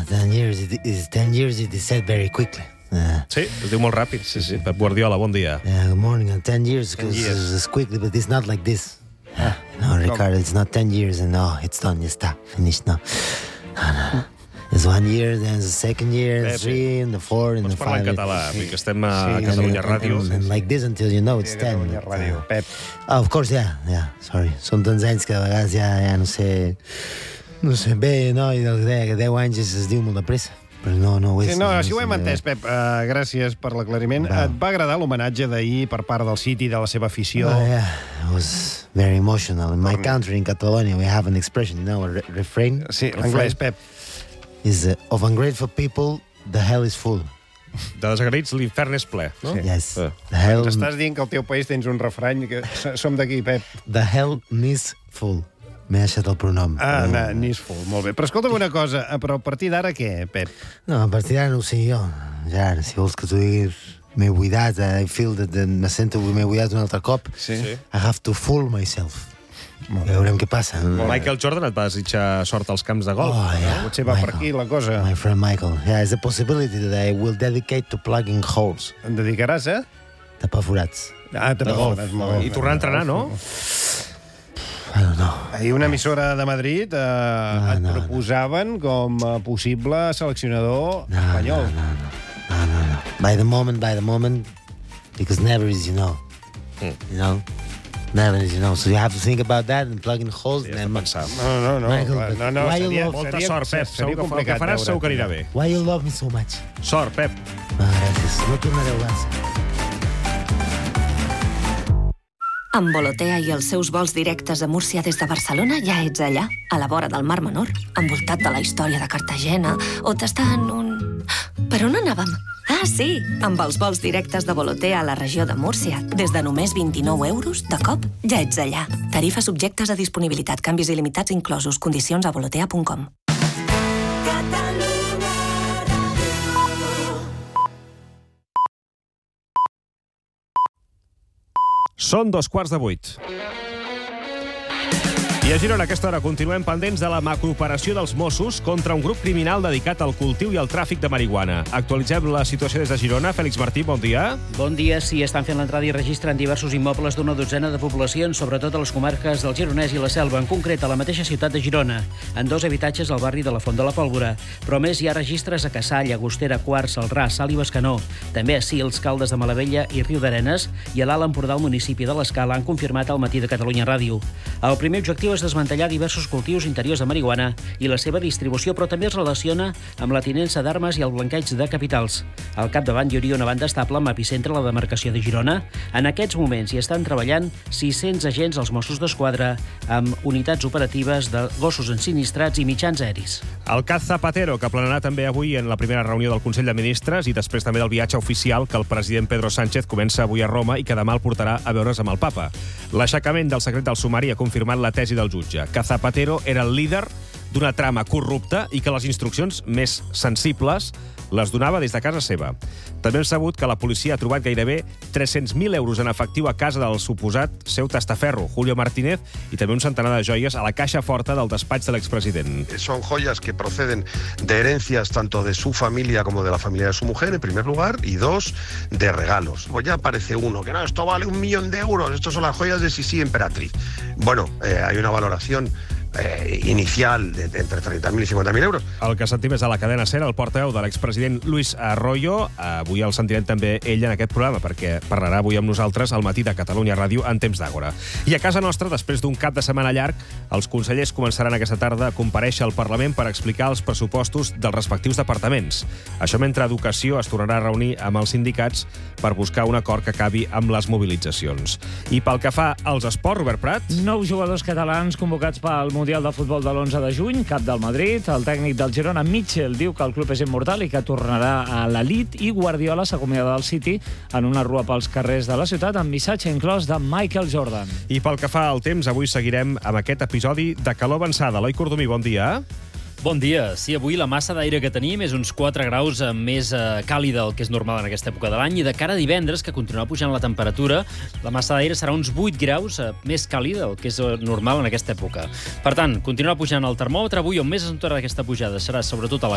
10 years. It is said very quickly. Sí, es diu molt ràpid. Sí. Pep Guardiola, bon dia. Good morning. 10 years because it's quickly, but it's not like this. No, Ricardo, it's not 10 years and no, it's done. Ya está. Finished now. No. It's 1 year, then the second year, the 3, and the 4, and the 5. Pots parlar en català, que estem a Catalunya Ràdio. And like this until you know it's 10. Catalunya Ràdio, Pep. Of course, yeah, sorry. Són tants anys que a vegades ja no sé bé, no? I que 10 anys es diu molt de pressa. Però no és... Sí, si ho hem entès, Pep, gràcies per l'aclariment. Et va agradar l'homenatge d'ahir per part del City, de la seva afició? Yeah, it was very emotional. In my country, in Catalonia, we have an expression, a refrain. Sí, l'anglès, Pep. Is of ungrateful people, the hell is full. De desagraïts, l'infern és ple, no? Sí. Yes. The hell... Ens estàs dient que al teu país tens un refrany, que som d'aquí, Pep. The hell is full. M'he deixat el pronom. N'és full, molt bé. Però escolta'm una cosa, però a partir d'ara què, Pep? No, a partir d'ara no ho sé jo. Ja, si vols que t'ho diguis, m'he buidat, I feel that me sento que m'he buidat un altre cop. Sí. I have to fool myself. Veurem què passa. Michael Jordan et va desitjar sort als camps de golf. Potser va per aquí la cosa. My friend Michael. Yeah, it's a possibility that I will dedicate to plugging holes. En dedicaràs, Tapar forats. Tapar forats, molt bé. I tornar a entrenar, no? I don't know. Ahir una emissora de Madrid et proposaven com a possible seleccionador espanyol. No. By the moment, because never is you know. You know? Never is you know. So you have to think about that and plug in holes. Sí, has de pensar. No. Molta sort, Pep. Segur que el que faràs segur que anirà bé. Why you love me so much? Sort, Pep. Gràcies. No tornaré a Barça. Amb Volotea i els seus vols directes a Múrcia des de Barcelona ja ets allà, a la vora del Mar Menor, envoltat de la història de Cartagena, o t'està en un... Per on anàvem? Ah, sí, amb els vols directes de Volotea a la regió de Múrcia. Des de només 29 euros, de cop, ja ets allà. Tarifes subjectes a disponibilitat, canvis il·limitats inclosos, condicions a volotea.com. Són 7:15. I a Girona, a aquesta hora, continuem pendents de la macrooperació dels Mossos contra un grup criminal dedicat al cultiu i al tràfic de marihuana. Actualitzem la situació des de Girona. Fèlix Martí, bon dia. Bon dia. Sí, estan fent l'entrada i registren diversos immobles d'una dotzena de poblacions, sobretot a les comarques del Gironès i la Selva, en concret a la mateixa ciutat de Girona, en 2 habitatges al barri de la Font de la Pólvora. Però a més hi ha registres a Cassà, Llagostera, Quart, Celrà, Salt i Bescanó, també a Sils, Caldes de Malavella i Riu d'Arenes, i a l'Alt Empordà, al municipi de l'Escala, han confirmat al matí de Catalunya Ràdio. El primer objectiu és desmantellar diversos cultius interiors de marihuana i la seva distribució, però també es relaciona amb la tinença d'armes i el blanqueig de capitals. Al capdavant hi hauria una banda estable amb epicentre a la demarcació de Girona. En aquests moments hi estan treballant 600 agents als Mossos d'Esquadra amb unitats operatives de gossos ensinistrats i mitjans aeris. El cas Zapatero, que planarà també avui en la primera reunió del Consell de Ministres i després també del viatge oficial que el president Pedro Sánchez comença avui a Roma i que demà el portarà a veure's amb el papa. L'aixecament del secret del sumari ha confirmat la tesi del jutge, que Zapatero era el líder d'una trama corrupta i que les instruccions més sensibles les donava des de casa seva. També hem sabut que la policia ha trobat gairebé 300.000 euros en efectiu a casa del suposat seu testaferro, Julio Martínez, i també un centenar de joies a la caixa forta del despatx de l'expresident. Son joyas que proceden de herencias tanto de su familia como de la familia de su mujer, en primer lugar, y 2, de regalos. Pues ya aparece uno, que no, esto vale 1 millón de euros, estos son las joyas de Sisi Emperatriz. Bueno, hay una valoración inicial de entre 30.000 i 50.000 euros. El que sentim és a la cadena SER el portaveu de l'expresident Luis Arroyo. Avui el sentirem també ell en aquest programa, perquè parlarà avui amb nosaltres al matí de Catalunya Ràdio en temps d'Àgora. I a casa nostra, després d'un cap de setmana llarg, els consellers començaran aquesta tarda a comparèixer al Parlament per explicar els pressupostos dels respectius departaments. Això mentre Educació es tornarà a reunir amb els sindicats per buscar un acord que acabi amb les mobilitzacions. I pel que fa als esports, Robert Prat... 9 jugadors catalans convocats pel Mundial de Futbol de l'11 de juny, cap del Madrid. El tècnic del Girona, Mitchell, diu que el club és immortal i que tornarà a l'elit, i Guardiola s'acomiada del City en una rua pels carrers de la ciutat amb missatge inclòs de Michael Jordan. I pel que fa al temps, avui seguirem amb aquest episodi de calor avançada. Eloi Cordomí, bon dia. Bon dia. Sí, avui la massa d'aire que tenim és uns 4 graus més càlida del que és normal en aquesta època de l'any, i de cara a divendres, que continuarà pujant la temperatura, la massa d'aire serà uns 8 graus més càlida del que és normal en aquesta època. Per tant, continuarà pujant el termòmetre. Avui on més es notarà aquesta pujada serà sobretot a la